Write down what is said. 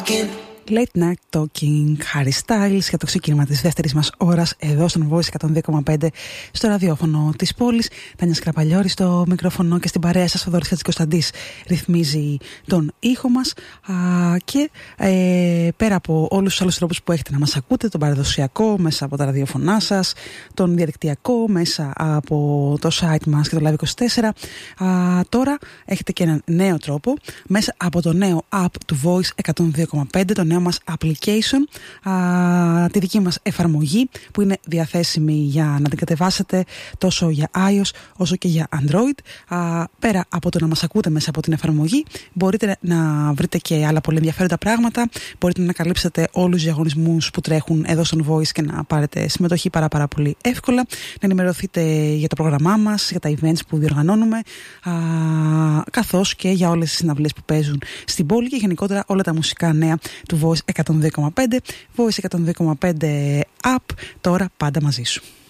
Late Night Talking, Harry Styles, για το ξεκίνημα της δεύτερης μας ώρας εδώ στον Voice 102,5 στο ραδιόφωνο της πόλης. Τάνια Σκραπαλιώρη στο μικρόφωνο και στην παρέα σας ο Θοδωρής Χατζικοσταντής ρυθμίζει τον ήχο μας και πέρα από όλους τους άλλους τρόπους που έχετε να μας ακούτε, τον παραδοσιακό μέσα από τα ραδιοφωνά σας, τον διαδικτυακό μέσα από το site μας και το Live24, τώρα έχετε και έναν νέο τρόπο μέσα από το νέο app του Voice 102,5, το νέο μας application, τη δική μας εφαρμογή που είναι διαθέσιμη για να την κατεβάσετε τόσο για iOS όσο και για Android. Πέρα από το να μας ακούτε μέσα από την εφαρμογή, μπορείτε να βρείτε και άλλα πολύ ενδιαφέροντα πράγματα. Μπορείτε να ανακαλύψετε όλους τους διαγωνισμούς που τρέχουν εδώ στον Voice και να πάρετε συμμετοχή πάρα πολύ εύκολα, να ενημερωθείτε για το πρόγραμμά μας, για τα events που διοργανώνουμε, καθώς και για όλες τις συναυλίες που παίζουν στην πόλη και γενικότερα όλα τα μουσικά νέα του Voice 102,5. Voice 102,5 app, τώρα πάντα μαζί σου.